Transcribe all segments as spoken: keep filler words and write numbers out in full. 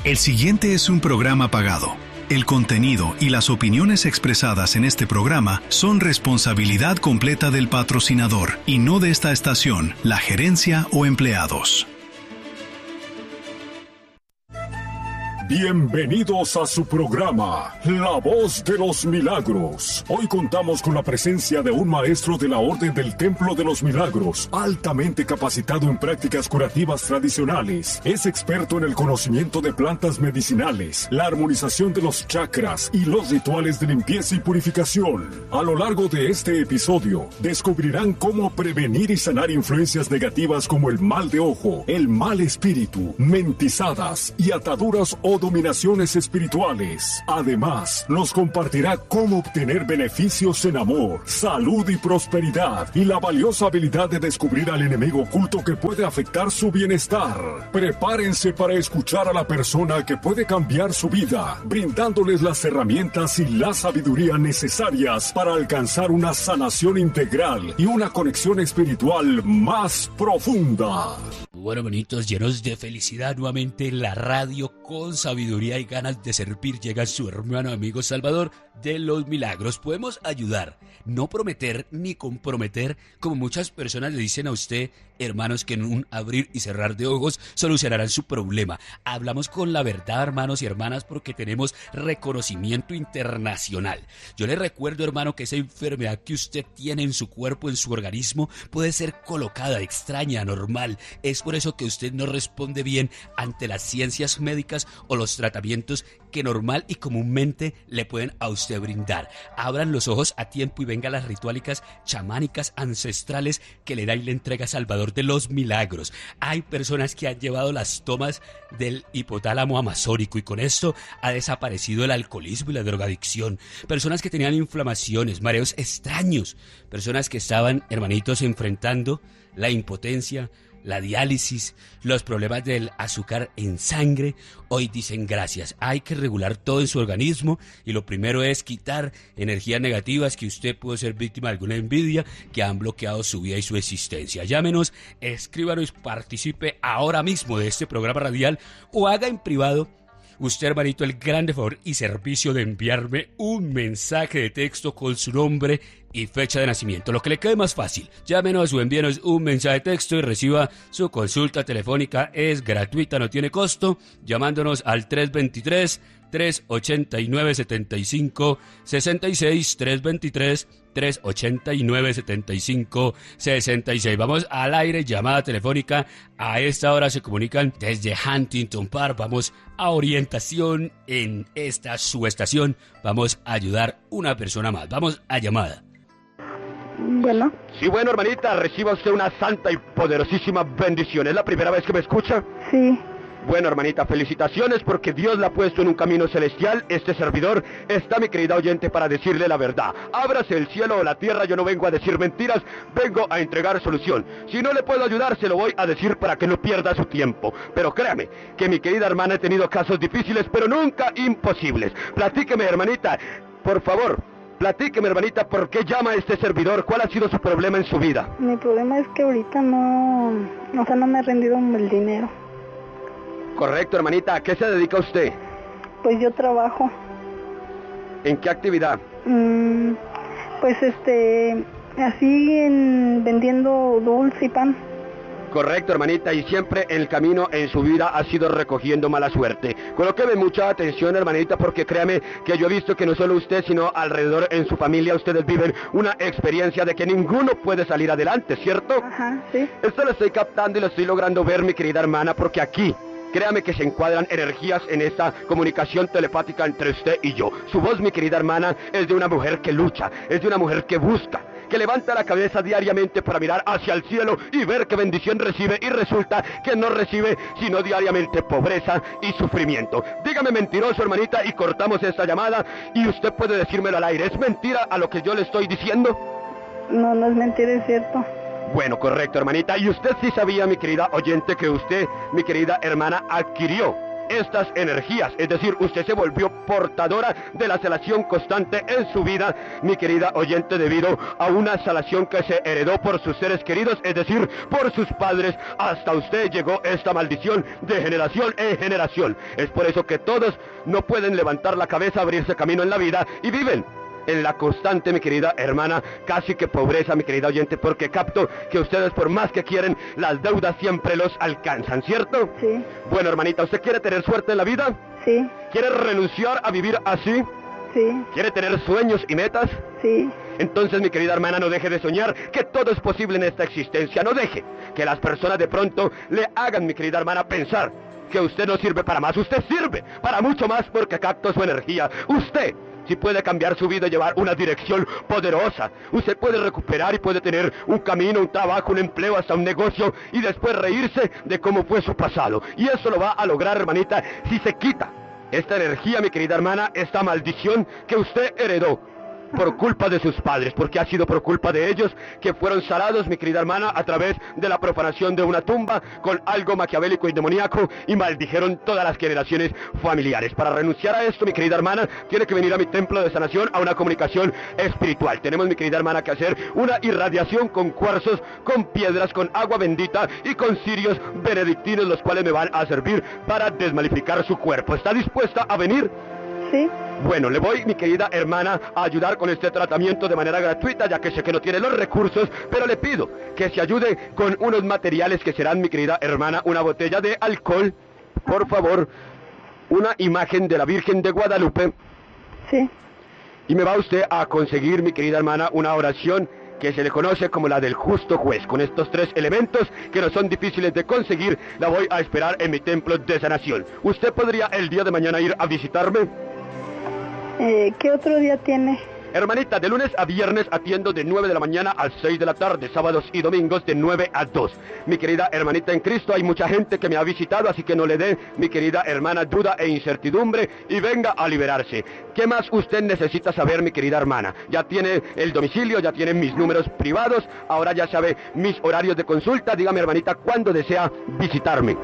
El siguiente es un programa pagado. El contenido y las opiniones expresadas en este programa son responsabilidad completa del patrocinador y no de esta estación, la gerencia o empleados. Bienvenidos a su programa, La Voz de los Milagros. Hoy contamos con la presencia de un maestro de la Orden del Templo de los Milagros, altamente capacitado en prácticas curativas tradicionales. Es experto en el conocimiento de plantas medicinales, la armonización de los chakras y los rituales de limpieza y purificación. A lo largo de este episodio, descubrirán cómo prevenir y sanar influencias negativas como el mal de ojo, el mal espíritu, mentizadas y ataduras o dominaciones espirituales. Además, nos compartirá cómo obtener beneficios en amor, salud y prosperidad, y la valiosa habilidad de descubrir al enemigo oculto que puede afectar su bienestar. Prepárense para escuchar a la persona que puede cambiar su vida, brindándoles las herramientas y la sabiduría necesarias para alcanzar una sanación integral y una conexión espiritual más profunda. Bueno, bonitos, llenos de felicidad, nuevamente en la radio con sabiduría y ganas de servir, llega su hermano amigo Salvador de los Milagros. Podemos ayudar, no prometer ni comprometer, como muchas personas le dicen a usted, hermanos, que en un abrir y cerrar de ojos solucionarán su problema. Hablamos con la verdad, hermanos y hermanas, porque tenemos reconocimiento internacional. Yo le recuerdo, hermano, que esa enfermedad que usted tiene en su cuerpo, en su organismo, puede ser colocada, extraña, anormal. Es por eso que usted no responde bien ante las ciencias médicas o los tratamientos que normal y comúnmente le pueden a usted brindar. Abran los ojos a tiempo y venga las rituálicas chamánicas ancestrales que le da y le entrega Salvador de los Milagros. Hay personas que han llevado las tomas del hipotálamo amazónico y con esto ha desaparecido el alcoholismo y la drogadicción. Personas que tenían inflamaciones, mareos extraños, personas que estaban, hermanitos, enfrentando la impotencia, la diálisis, los problemas del azúcar en sangre, hoy dicen gracias. Hay que regular todo en su organismo y lo primero es quitar energías negativas que usted pudo ser víctima de alguna envidia que han bloqueado su vida y su existencia. Llámenos, escríbanos, participe ahora mismo de este programa radial o haga en privado usted, hermanito, el grande favor y servicio de enviarme un mensaje de texto con su nombre y fecha de nacimiento, lo que le quede más fácil. Llámenos o envíenos un mensaje de texto y reciba su consulta telefónica, es gratuita, no tiene costo, llamándonos al tres dos tres, tres ocho nueve, siete cinco seis seis, tres dos tres, tres ocho nueve, siete cinco seis seis. Vamos al aire, llamada telefónica. A esta hora se comunican desde Huntington Park. Vamos a orientación en esta subestación. Vamos a ayudar una persona más. Vamos a llamada. Bueno. Sí, bueno, hermanita, reciba usted una santa y poderosísima bendición. ¿Es la primera vez que me escucha? Sí. Bueno, hermanita, felicitaciones porque Dios la ha puesto en un camino celestial. Este servidor está, mi querida oyente, para decirle la verdad. Ábrase el cielo o la tierra, yo no vengo a decir mentiras, vengo a entregar solución. Si no le puedo ayudar, se lo voy a decir para que no pierda su tiempo. Pero créame, que mi querida hermana, he tenido casos difíciles, pero nunca imposibles. Platíqueme, hermanita, por favor. Platíqueme, hermanita, ¿por qué llama a este servidor? ¿Cuál ha sido su problema en su vida? Mi problema es que ahorita no, o sea, no me ha rendido el dinero. Correcto, hermanita. ¿A qué se dedica usted? Pues yo trabajo. ¿En qué actividad? Mm, pues este, así en vendiendo dulce y pan. Correcto, hermanita, y siempre en el camino en su vida ha sido recogiendo mala suerte. Colóqueme mucha atención, hermanita, porque créame que yo he visto que no solo usted, sino alrededor en su familia, ustedes viven una experiencia de que ninguno puede salir adelante, ¿cierto? Ajá, sí. Esto lo estoy captando y lo estoy logrando ver, mi querida hermana, porque aquí, créame que se encuadran energías en esta comunicación telepática entre usted y yo. Su voz, mi querida hermana, es de una mujer que lucha, es de una mujer que busca, que levanta la cabeza diariamente para mirar hacia el cielo y ver qué bendición recibe, y resulta que no recibe sino diariamente pobreza y sufrimiento. Dígame, mentiroso, hermanita, y cortamos esta llamada y usted puede decírmelo al aire. ¿Es mentira a lo que yo le estoy diciendo? No, no es mentira, es cierto. Bueno, correcto, hermanita. Y usted sí sabía, mi querida oyente, que usted, mi querida hermana, adquirió estas energías, es decir, usted se volvió portadora de la salación constante en su vida, mi querida oyente, debido a una salación que se heredó por sus seres queridos, es decir, por sus padres. Hasta usted llegó esta maldición de generación en generación. Es por eso que todos no pueden levantar la cabeza, abrirse camino en la vida y viven en la constante, mi querida hermana, casi que pobreza, mi querida oyente, porque capto que ustedes, por más que quieren, las deudas siempre los alcanzan, ¿cierto? Sí. Bueno, hermanita, ¿usted quiere tener suerte en la vida? Sí. ¿Quiere renunciar a vivir así? Sí. ¿Quiere tener sueños y metas? Sí. Entonces, mi querida hermana, no deje de soñar que todo es posible en esta existencia. No deje que las personas de pronto le hagan, mi querida hermana, pensar que usted no sirve para más. Usted sirve para mucho más porque capto su energía. Usted si puede cambiar su vida y llevar una dirección poderosa. Usted puede recuperar y puede tener un camino, un trabajo, un empleo, hasta un negocio, y después reírse de cómo fue su pasado. Y eso lo va a lograr, hermanita, si se quita esta energía, mi querida hermana, esta maldición que usted heredó por culpa de sus padres, porque ha sido por culpa de ellos que fueron salados, mi querida hermana, a través de la profanación de una tumba con algo maquiavélico y demoníaco, y maldijeron todas las generaciones familiares. Para renunciar a esto, mi querida hermana, tiene que venir a mi templo de sanación, a una comunicación espiritual. Tenemos, mi querida hermana, que hacer una irradiación con cuarzos, con piedras, con agua bendita y con cirios benedictinos, los cuales me van a servir para desmalificar su cuerpo. ¿Está dispuesta a venir? Sí. Bueno, le voy, mi querida hermana, a ayudar con este tratamiento de manera gratuita, ya que sé que no tiene los recursos, pero le pido que se ayude con unos materiales que serán, mi querida hermana, una botella de alcohol, por favor, una imagen de la Virgen de Guadalupe. Sí. Y me va usted a conseguir, mi querida hermana, una oración que se le conoce como la del justo juez. Con estos tres elementos, que no son difíciles de conseguir, la voy a esperar en mi templo de sanación. ¿Usted podría el día de mañana ir a visitarme? Eh, ¿Qué otro día tiene? Hermanita, de lunes a viernes atiendo de nueve de la mañana a seis de la tarde, sábados y domingos de nueve a dos. Mi querida hermanita en Cristo, hay mucha gente que me ha visitado, así que no le dé, mi querida hermana, duda e incertidumbre, y venga a liberarse. ¿Qué más usted necesita saber, mi querida hermana? Ya tiene el domicilio, ya tiene mis números privados, ahora ya sabe mis horarios de consulta. Dígame, hermanita, ¿cuándo desea visitarme?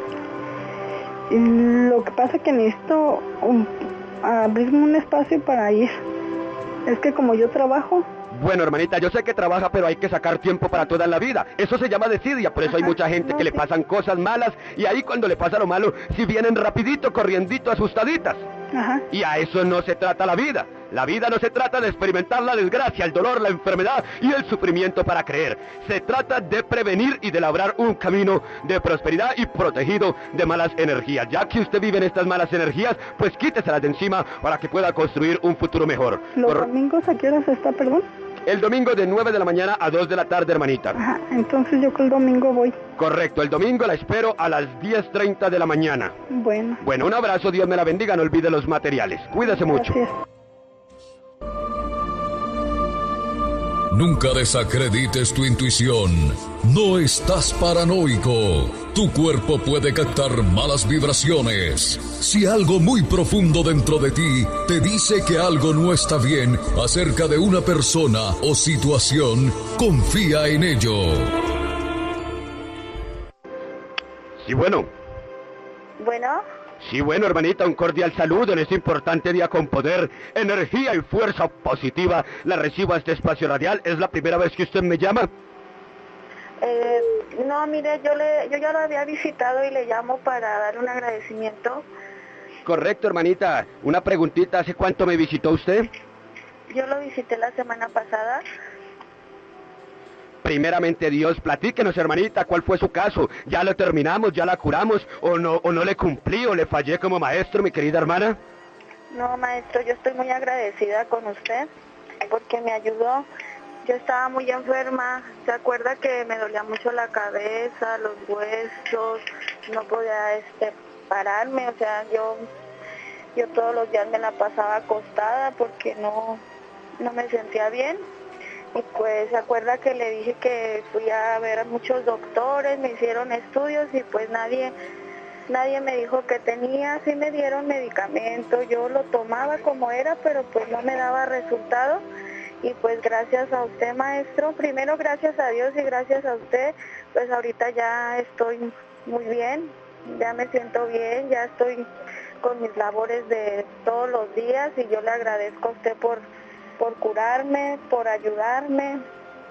Lo que pasa es que necesito un, abrirme un espacio para ir. Es que como yo trabajo... Bueno, hermanita, yo sé que trabaja, pero hay que sacar tiempo para toda la vida. Eso se llama desidia, por eso hay mucha gente no, que le sí. pasan cosas malas, y ahí cuando le pasa lo malo, si vienen rapidito, corriendito, asustaditas. Ajá. Y a eso no se trata la vida. La vida no se trata de experimentar la desgracia, el dolor, la enfermedad y el sufrimiento para creer. Se trata de prevenir y de labrar un camino de prosperidad y protegido de malas energías. Ya que usted vive en estas malas energías, pues quíteselas de encima para que pueda construir un futuro mejor. ¿Los Por... domingos a qué horas está, perdón? El domingo de nueve de la mañana a dos de la tarde, hermanita. Ajá, entonces yo que el domingo voy. Correcto, el domingo la espero a las diez treinta de la mañana. Bueno. Bueno, un abrazo, Dios me la bendiga, no olvide los materiales. Cuídese mucho. Gracias. Nunca desacredites tu intuición. No estás paranoico. Tu cuerpo puede captar malas vibraciones. Si algo muy profundo dentro de ti te dice que algo no está bien acerca de una persona o situación, confía en ello. Sí, bueno. Bueno. Sí, bueno, hermanita, un cordial saludo en este importante día con poder, energía y fuerza positiva. La recibo a este espacio radial. ¿Es la primera vez que usted me llama? Eh, no, mire, yo le, yo ya lo había visitado y le llamo para darle un agradecimiento. Correcto, hermanita. Una preguntita, ¿hace cuánto me visitó usted? Yo lo visité la semana pasada. Primeramente Dios, platíquenos, hermanita, ¿cuál fue su caso? ¿Ya lo terminamos, ya la curamos, o no, o no le cumplí, o le fallé como maestro, mi querida hermana? No, maestro, yo estoy muy agradecida con usted porque me ayudó. Yo estaba muy enferma, ¿se acuerda que me dolía mucho la cabeza, los huesos, no podía este, pararme? O sea, yo, yo todos los días me la pasaba acostada porque no, no me sentía bien. Y pues se acuerda que le dije que fui a ver a muchos doctores, me hicieron estudios y pues nadie nadie me dijo que tenía. Sí me dieron medicamento, yo lo tomaba como era, pero pues no me daba resultado. Y pues gracias a usted, maestro, primero gracias a Dios y gracias a usted, pues ahorita ya estoy muy bien. ya me siento bien, ya estoy con mis labores de todos los días y yo le agradezco a usted por, por curarme, por ayudarme.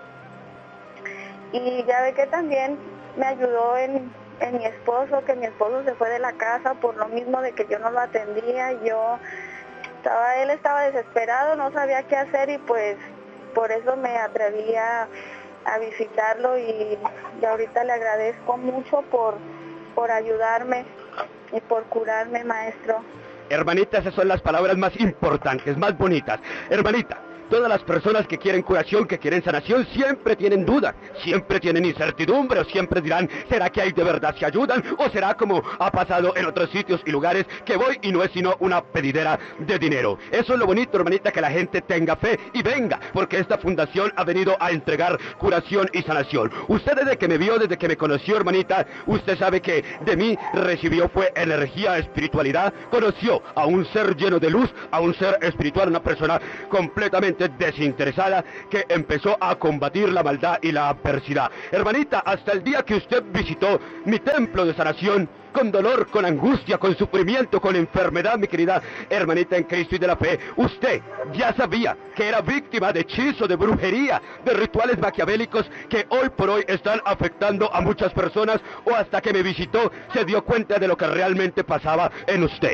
Y ya ve que también me ayudó en, en mi esposo, que mi esposo se fue de la casa por lo mismo de que yo no lo atendía. Yo estaba, él estaba desesperado, no sabía qué hacer y pues por eso me atreví a, a visitarlo y, y ahorita le agradezco mucho por, por ayudarme y por curarme, maestro. Hermanita, esas son las palabras más importantes, más bonitas. Hermanita, todas las personas que quieren curación, que quieren sanación, siempre tienen duda, siempre tienen incertidumbre, o siempre dirán, ¿será que hay de verdad se ayudan? ¿O será como ha pasado en otros sitios y lugares que voy y no es sino una pedidera de dinero? Eso es lo bonito, hermanita, que la gente tenga fe y venga, porque esta fundación ha venido a entregar curación y sanación. Usted desde que me vio, desde que me conoció, hermanita, usted sabe que de mí recibió fue energía, espiritualidad, conoció a un ser lleno de luz, a un ser espiritual, una persona completamente desinteresada que empezó a combatir la maldad y la adversidad. Hermanita, hasta el día que usted visitó mi templo de sanación, con dolor, con angustia, con sufrimiento, con enfermedad, mi querida hermanita en Cristo y de la fe, usted ya sabía que era víctima de hechizo, de brujería, de rituales maquiavélicos que hoy por hoy están afectando a muchas personas, o hasta que me visitó se dio cuenta de lo que realmente pasaba en usted.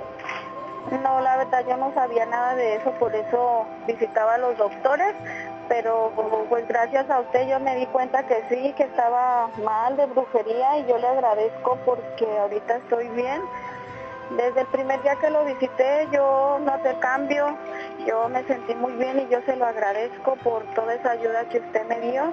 No, la verdad yo no sabía nada de eso, por eso visitaba a los doctores, pero pues gracias a usted yo me di cuenta que sí, que estaba mal de brujería y yo le agradezco porque ahorita estoy bien. Desde el primer día que lo visité yo noté cambio, yo me sentí muy bien y yo se lo agradezco por toda esa ayuda que usted me dio.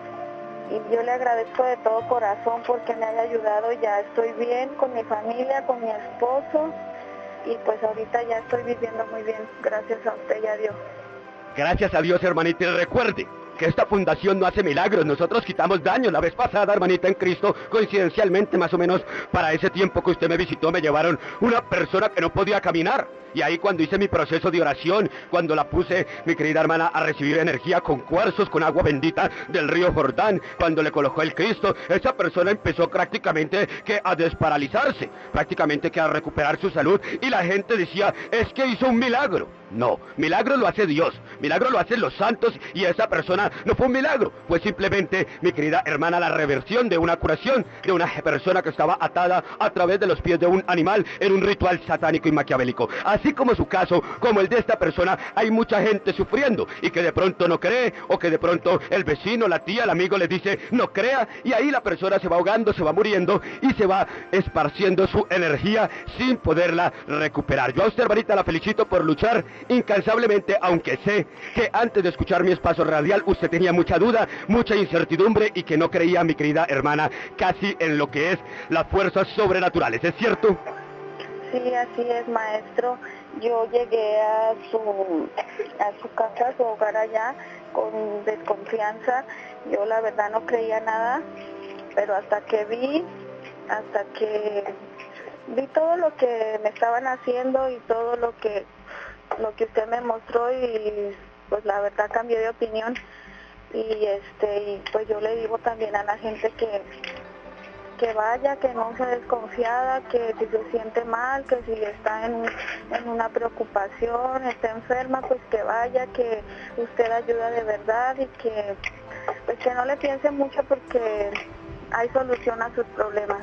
Y yo le agradezco de todo corazón porque me haya ayudado, ya estoy bien con mi familia, con mi esposo. Y pues ahorita ya estoy viviendo muy bien, gracias a usted y a Dios. Gracias a Dios, hermanita, y recuerde que esta fundación no hace milagros, nosotros quitamos daños. La vez pasada, hermanita en Cristo, coincidencialmente, más o menos para ese tiempo que usted me visitó, me llevaron una persona que no podía caminar. Y ahí cuando hice mi proceso de oración, cuando la puse, mi querida hermana, a recibir energía con cuarzos, con agua bendita del río Jordán, cuando le colocó el Cristo, esa persona empezó prácticamente que a desparalizarse, prácticamente que a recuperar su salud, y la gente decía, es que hizo un milagro. No, milagro lo hace Dios, milagro lo hacen los santos, y esa persona no fue un milagro, fue simplemente, mi querida hermana, la reversión de una curación de una persona que estaba atada a través de los pies de un animal en un ritual satánico y maquiavélico. Así como su caso, como el de esta persona, hay mucha gente sufriendo y que de pronto no cree, o que de pronto el vecino, la tía, el amigo le dice no crea, y ahí la persona se va ahogando, se va muriendo y se va esparciendo su energía sin poderla recuperar. Yo a usted, hermanita, la felicito por luchar incansablemente, aunque sé que antes de escuchar mi espacio radial usted tenía mucha duda, mucha incertidumbre y que no creía, mi querida hermana, casi en lo que es las fuerzas sobrenaturales, ¿es cierto? Sí, así es, maestro. Yo llegué a su, a su casa, a su hogar allá, con desconfianza. Yo la verdad no creía nada, pero hasta que vi, hasta que vi todo lo que me estaban haciendo y todo lo que, lo que usted me mostró, y pues la verdad cambié de opinión. Y este, y pues yo le digo también a la gente que que vaya, que no sea desconfiada, que si se siente mal, que si está en, en una preocupación, está enferma, pues que vaya, que usted ayuda de verdad y que pues que no le piense mucho porque hay solución a sus problemas.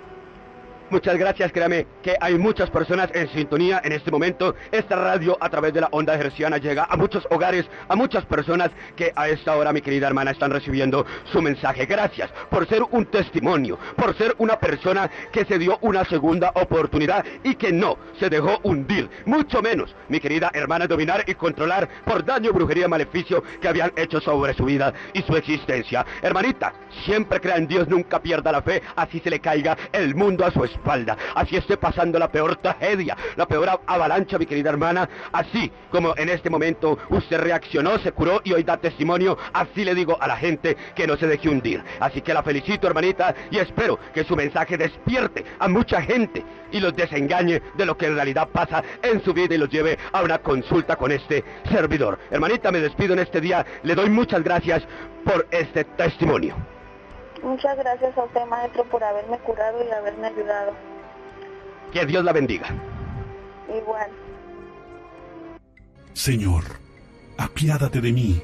Muchas gracias, créame que hay muchas personas en sintonía en este momento. Esta radio a través de la onda herciana llega a muchos hogares, a muchas personas que a esta hora, mi querida hermana, están recibiendo su mensaje. Gracias por ser un testimonio, por ser una persona que se dio una segunda oportunidad y que no se dejó hundir, mucho menos, mi querida hermana, dominar y controlar por daño, brujería, maleficio que habían hecho sobre su vida y su existencia. Hermanita, siempre crea en Dios, nunca pierda la fe, así se le caiga el mundo a su espalda. Espalda, así esté pasando la peor tragedia, la peor avalancha, mi querida hermana, así como en este momento usted reaccionó, se curó y hoy da testimonio, así le digo a la gente que no se deje hundir. Así que la felicito, hermanita, y espero que su mensaje despierte a mucha gente y los desengañe de lo que en realidad pasa en su vida y los lleve a una consulta con este servidor. Hermanita, me despido en este día, le doy muchas gracias por este testimonio. Muchas gracias a usted, maestro, por haberme curado y haberme ayudado. Que Dios la bendiga. Igual. Señor, apiádate de mí.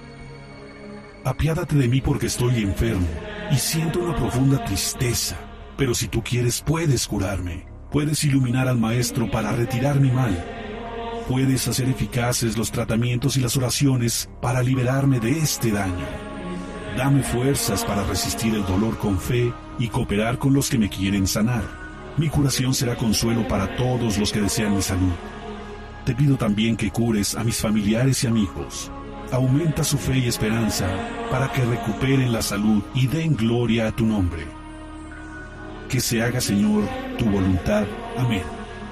Apiádate de mí porque estoy enfermo y siento una profunda tristeza. Pero si tú quieres, puedes curarme. Puedes iluminar al maestro para retirar mi mal. Puedes hacer eficaces los tratamientos y las oraciones para liberarme de este daño. Dame fuerzas para resistir el dolor con fe y cooperar con los que me quieren sanar. Mi curación será consuelo para todos los que desean mi salud. Te pido también que cures a mis familiares y amigos. Aumenta su fe y esperanza para que recuperen la salud y den gloria a tu nombre. Que se haga, Señor, tu voluntad. Amén.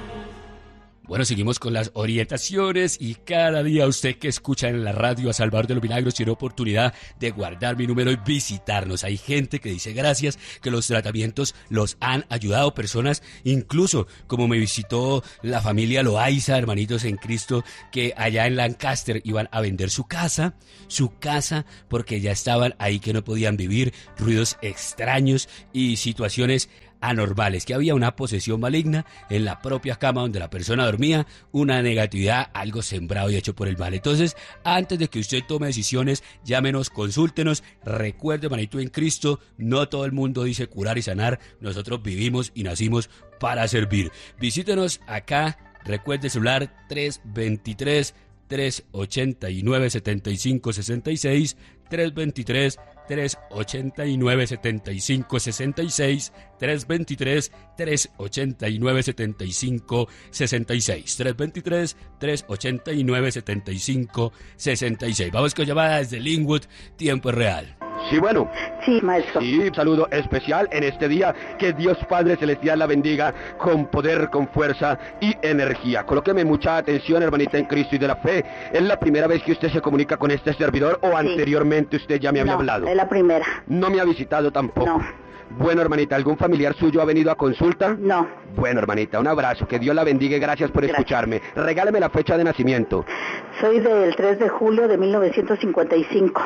Bueno, seguimos con las orientaciones y cada día usted que escucha en la radio a Salvador de los Milagros tiene oportunidad de guardar mi número y visitarnos. Hay gente que dice gracias, que los tratamientos los han ayudado, personas incluso como me visitó la familia Loaiza, hermanitos en Cristo, que allá en Lancaster iban a vender su casa, su casa porque ya estaban ahí que no podían vivir, ruidos extraños y situaciones anormales, que había una posesión maligna en la propia cama donde la persona dormía, una negatividad, algo sembrado y hecho por el mal. Entonces, antes de que usted tome decisiones, llámenos, consúltenos, recuerde, hermanito en Cristo, no todo el mundo dice curar y sanar, nosotros vivimos y nacimos para servir. Visítenos acá, recuerde celular tres veintitrés, trescientos ochenta y nueve, setenta y cinco sesenta y seis, tres veintitrés, trescientos ochenta y nueve, setenta y cinco sesenta y seis, tres veintitrés, trescientos ochenta y nueve, setenta y cinco sesenta y seis, tres veintitrés, trescientos ochenta y nueve, setenta y cinco sesenta y seis. Vamos con llamada desde Linwood, tiempo real. Sí, bueno. Sí, maestro. Sí, saludo especial en este día. Que Dios Padre Celestial la bendiga con poder, con fuerza y energía. Colóqueme mucha atención, hermanita en Cristo y de la fe. ¿Es la primera vez que usted se comunica con este servidor o sí, anteriormente usted ya me había no, hablado? Es la primera. ¿No me ha visitado tampoco? No. Bueno, hermanita, ¿algún familiar suyo ha venido a consulta? No. Bueno, hermanita, un abrazo. Que Dios la bendiga y gracias por gracias. escucharme. Regáleme la fecha de nacimiento. Soy del tres de julio de mil novecientos cincuenta y cinco.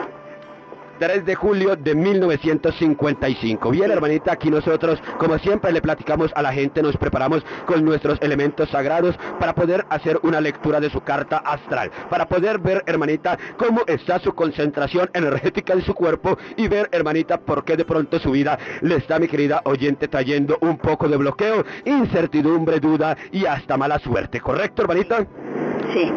tres de julio de mil novecientos cincuenta y cinco. Bien, hermanita, aquí nosotros, como siempre le platicamos a la gente, nos preparamos con nuestros elementos sagrados para poder hacer una lectura de su carta astral, para poder ver, hermanita, cómo está su concentración energética de su cuerpo y ver, hermanita, por qué de pronto su vida le está, mi querida oyente, trayendo un poco de bloqueo, incertidumbre, duda y hasta mala suerte. ¿Correcto, hermanita? Sí.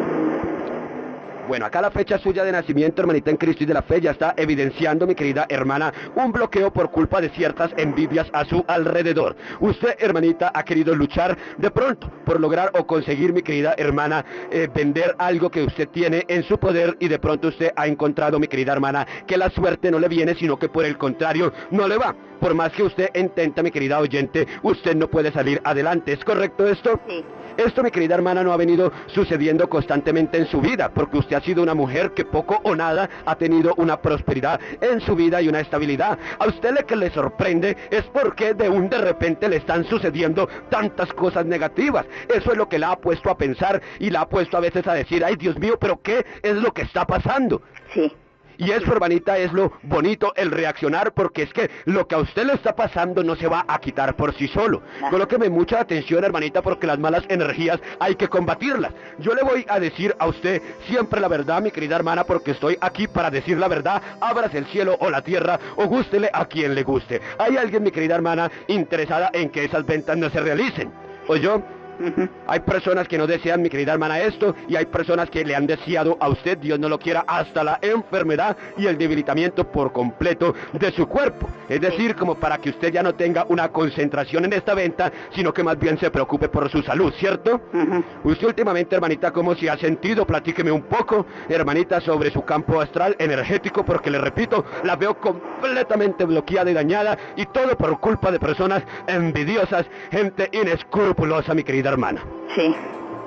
Bueno, acá la fecha suya de nacimiento, hermanita en Cristo y de la fe, ya está evidenciando, mi querida hermana, un bloqueo por culpa de ciertas envidias a su alrededor. Usted, hermanita, ha querido luchar de pronto por lograr o conseguir, mi querida hermana, eh, vender algo que usted tiene en su poder y de pronto usted ha encontrado, mi querida hermana, que la suerte no le viene, sino que por el contrario, no le va. Por más que usted intenta, mi querida oyente, usted no puede salir adelante. ¿Es correcto esto? Sí. Esto, mi querida hermana, no ha venido sucediendo constantemente en su vida, porque usted ha sido una mujer que poco o nada ha tenido una prosperidad en su vida y una estabilidad. A usted lo que le sorprende es porque de un de repente le están sucediendo tantas cosas negativas. Eso es lo que la ha puesto a pensar y la ha puesto a veces a decir, ay Dios mío, pero ¿qué es lo que está pasando? Sí. Y eso, hermanita, es lo bonito, el reaccionar, porque es que lo que a usted le está pasando no se va a quitar por sí solo. Colóqueme mucha atención, hermanita, porque las malas energías hay que combatirlas. Yo le voy a decir a usted siempre la verdad, mi querida hermana, porque estoy aquí para decir la verdad. Ábrase el cielo o la tierra, o gústele a quien le guste. Hay alguien, mi querida hermana, interesada en que esas ventas no se realicen. ¿O yo? Uh-huh. Hay personas que no desean, mi querida hermana, esto, y hay personas que le han deseado a usted, Dios no lo quiera, hasta la enfermedad y el debilitamiento por completo de su cuerpo. Es decir, como para que usted ya no tenga una concentración en esta venta, sino que más bien se preocupe por su salud, ¿cierto? Uh-huh. Usted últimamente, hermanita, ¿cómo se ha sentido? Platíqueme un poco, hermanita, sobre su campo astral energético, porque le repito, la veo completamente bloqueada y dañada, y todo por culpa de personas envidiosas, gente inescrupulosa, mi querida hermana. Sí.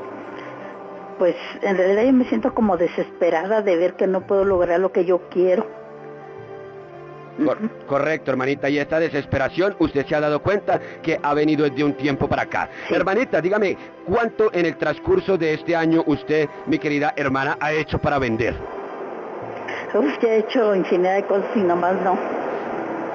Pues en realidad yo me siento como desesperada de ver que no puedo lograr lo que yo quiero. Cor- correcto, hermanita, y esta desesperación usted se ha dado cuenta que ha venido desde un tiempo para acá. Sí. Hermanita, dígame, ¿cuánto en el transcurso de este año usted, mi querida hermana, ha hecho para vender? Uf, ya he hecho infinidad de cosas y nomás no.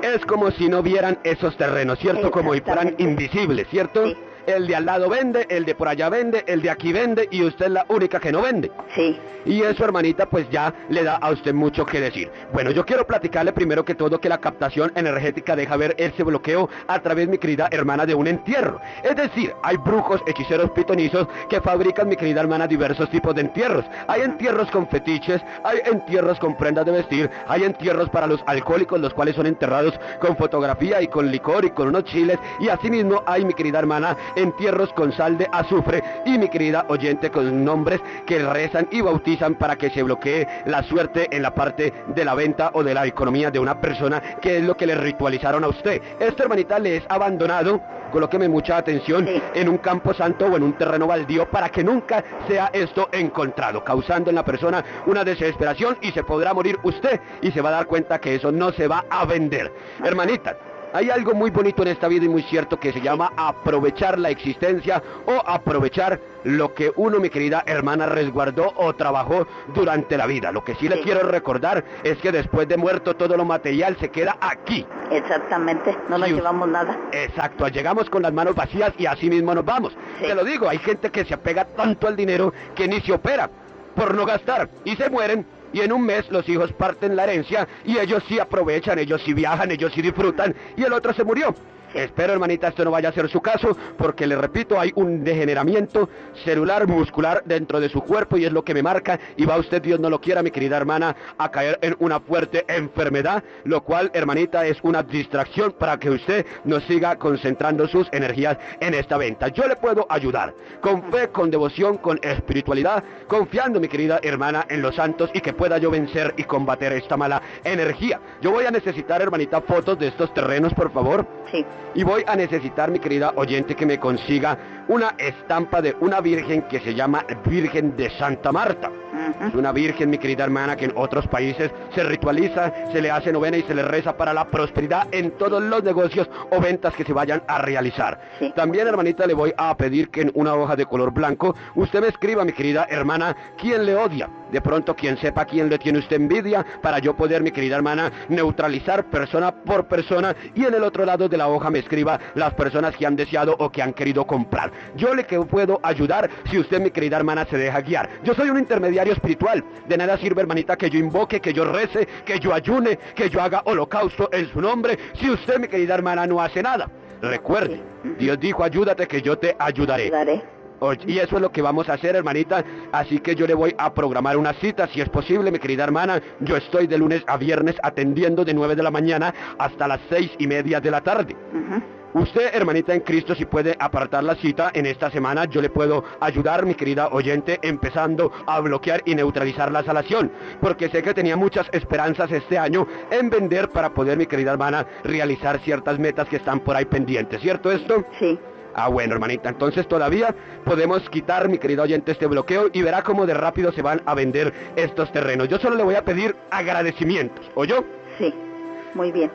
Es como si no vieran esos terrenos, ¿cierto? Como si fueran invisibles, ¿cierto? Sí. El de al lado vende, el de por allá vende, el de aquí vende y usted es la única que no vende. Sí. Y eso, hermanita, pues ya le da a usted mucho que decir. Bueno, yo quiero platicarle primero que todo que la captación energética deja ver ese bloqueo a través, mi querida hermana, de un entierro. Es decir, hay brujos, hechiceros pitonizos que fabrican, mi querida hermana, diversos tipos de entierros. Hay entierros con fetiches, hay entierros con prendas de vestir, hay entierros para los alcohólicos, los cuales son enterrados con fotografía y con licor y con unos chiles. Y asimismo hay, mi querida hermana, entierros con sal de azufre y, mi querida oyente, con nombres que rezan y bautizan para que se bloquee la suerte en la parte de la venta o de la economía de una persona, que es lo que le ritualizaron a usted. Esta hermanita le es abandonado, colóqueme mucha atención, sí, en un campo santo o en un terreno baldío para que nunca sea esto encontrado, causando en la persona una desesperación y se podrá morir usted y se va a dar cuenta que eso no se va a vender. Hermanita, hay algo muy bonito en esta vida y muy cierto que se llama aprovechar la existencia o aprovechar lo que uno, mi querida hermana, resguardó o trabajó durante la vida. Lo que sí, sí le quiero recordar es que después de muerto todo lo material se queda aquí. Exactamente, no nos Sí. llevamos nada. Exacto, llegamos con las manos vacías y así mismo nos vamos. Sí. Te lo digo, hay gente que se apega tanto al dinero que ni se opera por no gastar y se mueren. Y en un mes los hijos parten la herencia y ellos sí aprovechan, ellos sí viajan, ellos sí disfrutan y el otro se murió. Espero, hermanita, esto no vaya a ser su caso, porque le repito, hay un degeneramiento celular, muscular dentro de su cuerpo y es lo que me marca y va usted, Dios no lo quiera, mi querida hermana, a caer en una fuerte enfermedad, lo cual, hermanita, es una distracción para que usted no siga concentrando sus energías en esta venta. Yo le puedo ayudar, con fe, con devoción, con espiritualidad, confiando, mi querida hermana, en los santos y que pueda yo vencer y combater esta mala energía. Yo voy a necesitar, hermanita, fotos de estos terrenos, por favor. Sí. Y voy a necesitar, mi querida oyente, que me consiga una estampa de una virgen que se llama Virgen de Santa Marta. Uh-huh. Es una virgen, mi querida hermana, que en otros países se ritualiza, se le hace novena y se le reza para la prosperidad en todos los negocios o ventas que se vayan a realizar. Sí. También, hermanita, le voy a pedir que en una hoja de color blanco usted me escriba, mi querida hermana, quién le odia. De pronto, quien sepa quién le tiene usted envidia, para yo poder, mi querida hermana, neutralizar persona por persona y en el otro lado de la hoja me escriba las personas que han deseado o que han querido comprar. Yo le que puedo ayudar si usted, mi querida hermana, se deja guiar. Yo soy un intermediario espiritual. De nada sirve, hermanita, que yo invoque, que yo rece, que yo ayune, que yo haga holocausto en su nombre, si usted, mi querida hermana, no hace nada. Recuerde, Dios dijo, ayúdate que yo te ayudaré. Ayudaré. Oye, y eso es lo que vamos a hacer, hermanita, así que yo le voy a programar una cita, si es posible, mi querida hermana. Yo estoy de lunes a viernes atendiendo de nueve de la mañana hasta las seis y media de la tarde. Uh-huh. Usted, hermanita en Cristo, si puede apartar la cita en esta semana, yo le puedo ayudar, mi querida oyente, empezando a bloquear y neutralizar la salación, porque sé que tenía muchas esperanzas este año en vender para poder, mi querida hermana, realizar ciertas metas que están por ahí pendientes, ¿cierto esto? Sí. Ah, bueno, hermanita, entonces todavía podemos quitar, mi querido oyente, este bloqueo y verá cómo de rápido se van a vender estos terrenos. Yo solo le voy a pedir agradecimientos, ¿oyó? Sí, muy bien.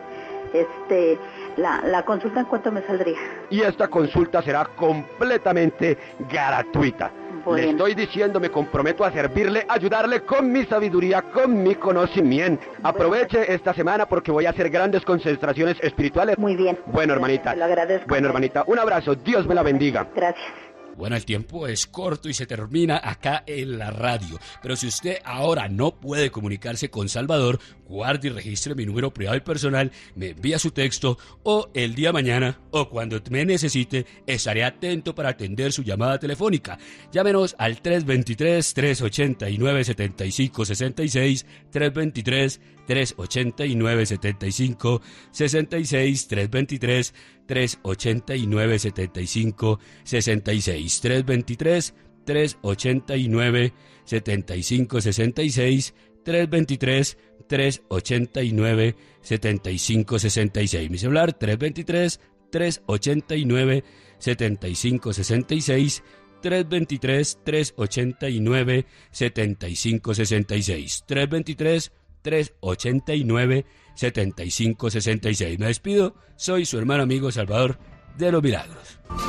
Este, la, la consulta, ¿en cuánto me saldría? Y esta consulta será completamente gratuita. Bueno. Le estoy diciendo, me comprometo a servirle, ayudarle con mi sabiduría, con mi conocimiento. Aproveche esta semana porque voy a hacer grandes concentraciones espirituales. Muy bien. Bueno, hermanita. Te lo agradezco. Bueno, hermanita, un abrazo. Dios me la bendiga. Gracias. Bueno, el tiempo es corto y se termina acá en la radio, pero si usted ahora no puede comunicarse con Salvador, guarde y registre mi número privado y personal, me envía su texto o el día mañana o cuando me necesite, estaré atento para atender su llamada telefónica. Llámenos al tres dos tres, tres ocho nueve, siete cinco seis seis, tres dos tres, tres ocho nueve, siete cinco seis seis, tres dos tres, tres ocho nueve, siete cinco seis seis, tres dos tres, tres ocho nueve, siete cinco seis seis, tres dos tres, tres ocho nueve, siete cinco seis seis. Mi celular tres dos tres, tres ocho nueve, siete cinco seis seis, tres dos tres, tres ocho nueve, siete cinco seis seis, tres dos tres, tres ocho nueve, siete cinco seis seis. Me despido, soy su hermano amigo Salvador de los Milagros.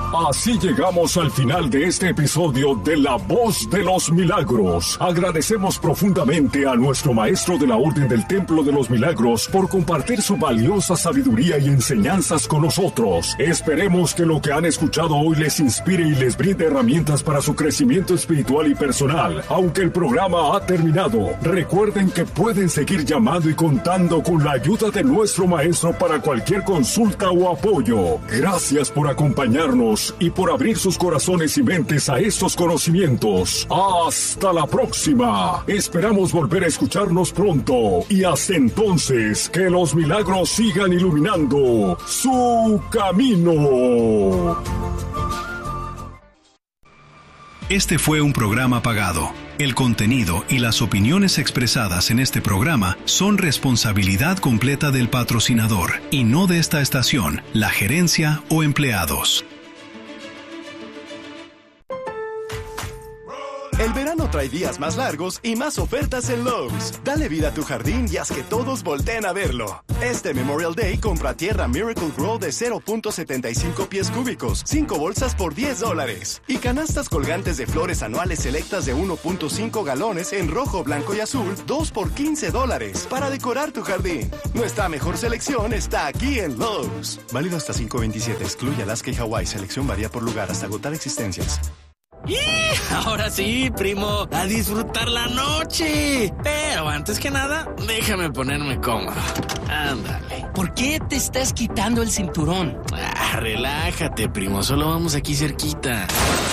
Así llegamos al final de este episodio de La Voz de los Milagros. Agradecemos profundamente a nuestro maestro de la Orden del Templo de los Milagros por compartir su valiosa sabiduría y enseñanzas con nosotros. Esperemos que lo que han escuchado hoy les inspire y les brinde herramientas para su crecimiento espiritual y personal. Aunque el programa ha terminado, recuerden que pueden seguir llamando y contando con la ayuda de nuestro maestro para cualquier consulta o apoyo. Gracias por acompañarnos y por abrir sus corazones y mentes a estos conocimientos. ¡Hasta la próxima! Esperamos volver a escucharnos pronto y hasta entonces que los milagros sigan iluminando su camino. Este fue un programa pagado. El contenido y las opiniones expresadas en este programa son responsabilidad completa del patrocinador y no de esta estación, la gerencia o empleados. El verano trae días más largos y más ofertas en Lowe's. Dale vida a tu jardín y haz que todos volteen a verlo. Este Memorial Day compra tierra Miracle Grow de cero punto setenta y cinco pies cúbicos, cinco bolsas por diez dólares. Y canastas colgantes de flores anuales selectas de uno punto cinco galones en rojo, blanco y azul, dos por quince dólares para decorar tu jardín. Nuestra mejor selección está aquí en Lowe's. Válido hasta cinco veintisiete. Excluye Alaska y Hawái. Selección varía por lugar hasta agotar existencias. ¡Y! Ahora sí, primo, a disfrutar la noche. Pero antes que nada, déjame ponerme cómodo. Ándale. ¿Por qué te estás quitando el cinturón? Ah, relájate, primo, solo vamos aquí cerquita.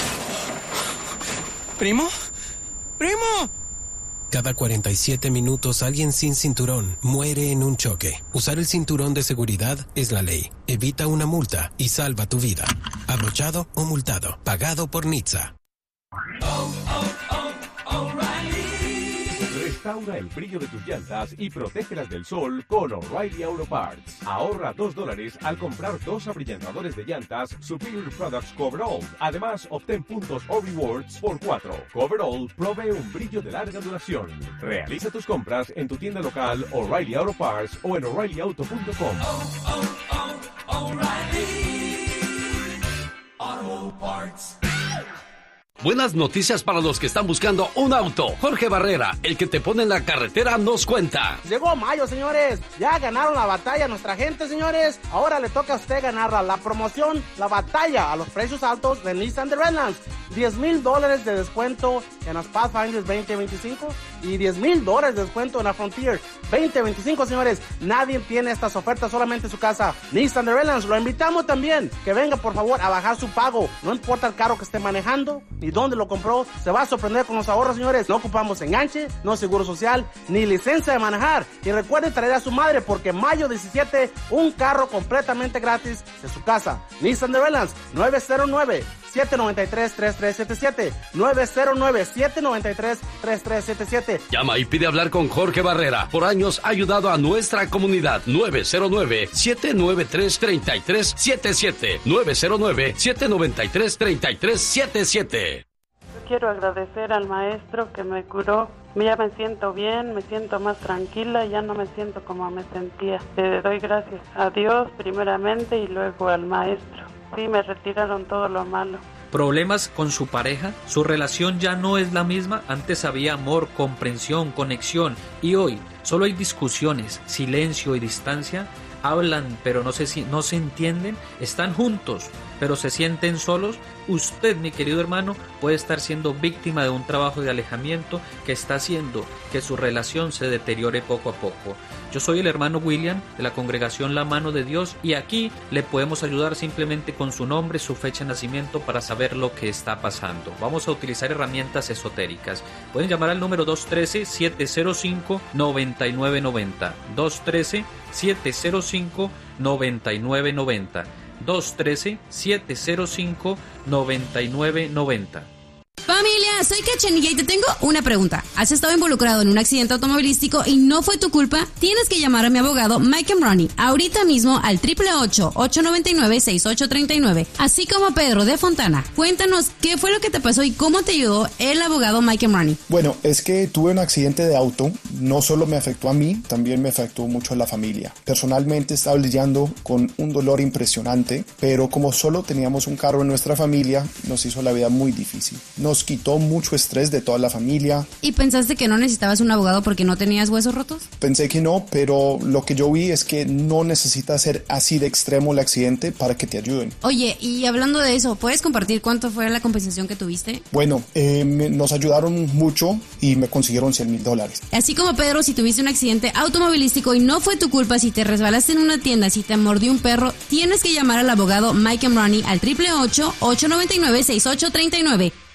¿Primo? ¡Primo! Cada cuarenta y siete minutos alguien sin cinturón muere en un choque. Usar el cinturón de seguridad es la ley. Evita una multa y salva tu vida. Abrochado o multado. Pagado por N H T S A. Oh, oh, oh, O'Reilly. Restaura el brillo de tus llantas y protégelas del sol con O'Reilly Auto Parts. Ahorra dos dólares al comprar dos abrillantadores de llantas Superior Products Coverall. Además, obtén puntos o rewards por cuatro. Coverall provee un brillo de larga duración. Realiza tus compras en tu tienda local O'Reilly Auto Parts o en O'Reilly Auto punto com. Oh, oh, oh, O'Reilly Auto Parts. Buenas noticias para los que están buscando un auto. Jorge Barrera, el que te pone en la carretera, nos cuenta. Llegó mayo, señores. Ya ganaron la batalla nuestra gente, señores. Ahora le toca a usted ganarla. La promoción, la batalla a los precios altos de Nissan de Redlands. diez mil dólares de descuento en las Pathfinders veinte veinticinco y diez mil dólares de descuento en la Frontier veinte veinticinco, señores. Nadie tiene estas ofertas, solamente en su casa. Nissan de Redlands, lo invitamos también. Que venga, por favor, a bajar su pago. No importa el carro que esté manejando, ni dónde lo compró, se va a sorprender con los ahorros, señores. No ocupamos enganche, no seguro social, ni licencia de manejar. Y recuerden traer a su madre, porque mayo diecisiete, un carro completamente gratis de su casa. Nissan de Redlands, nueve cero nueve, siete nueve tres, tres tres siete siete, nueve cero nueve, siete nueve tres, tres tres siete siete. Llama y pide hablar con Jorge Barrera. Por años ha ayudado a nuestra comunidad. nueve cero nueve, siete nueve tres, tres tres siete siete, nueve cero nueve, siete nueve tres, tres tres siete siete. Quiero agradecer al maestro que me curó. Ya me siento bien, me siento más tranquila, ya no me siento como me sentía. Le doy gracias a Dios primeramente y luego al maestro. Sí, me retiraron todo lo malo. Problemas con su pareja, su relación ya no es la misma. Antes había amor, comprensión, conexión, y hoy solo hay discusiones, silencio y distancia. Hablan pero no se, no se entienden, están juntos pero se sienten solos. Usted, mi querido hermano, puede estar siendo víctima de un trabajo de alejamiento que está haciendo que su relación se deteriore poco a poco. Yo soy el hermano William de la congregación La Mano de Dios y aquí le podemos ayudar simplemente con su nombre, su fecha de nacimiento para saber lo que está pasando. Vamos a utilizar herramientas esotéricas. Pueden llamar al número dos uno tres, siete cero cinco, nueve nueve nueve cero. dos uno tres, siete cero cinco, nueve nueve nueve cero. dos uno tres, siete cero cinco, nueve nueve nueve cero. Familia, soy Cachanilla y te tengo una pregunta. ¿Has estado involucrado en un accidente automovilístico y no fue tu culpa? Tienes que llamar a mi abogado Mike Emrani ahorita mismo al triple ocho, ocho nueve nueve, seis ocho tres nueve, así como a Pedro de Fontana. Cuéntanos qué fue lo que te pasó y cómo te ayudó el abogado Mike Emrani. Bueno, es que tuve un accidente de auto. No solo me afectó a mí, también me afectó mucho a la familia. Personalmente estaba lidiando con un dolor impresionante, pero como solo teníamos un carro en nuestra familia, nos hizo la vida muy difícil. Nos quitó mucho estrés de toda la familia. ¿Y pensaste que no necesitabas un abogado porque no tenías huesos rotos? Pensé que no, pero lo que yo vi es que no necesita ser así de extremo el accidente para que te ayuden. Oye, y hablando de eso, ¿puedes compartir cuánto fue la compensación que tuviste? Bueno, eh, me, nos ayudaron mucho y me consiguieron cien mil dólares. Así como Pedro, si tuviste un accidente automovilístico y no fue tu culpa, si te resbalaste en una tienda, si te mordió un perro, tienes que llamar al abogado Mike Emrani al triple ocho, ocho nueve nueve, seis ocho tres nueve.